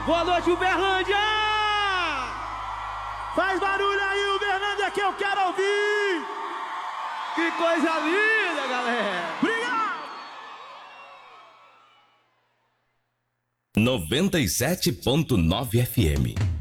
Boa noite, Uberlândia! Faz barulho aí, Uberlândia, que eu quero ouvir! Que coisa linda, galera! Obrigado! 97.9 FM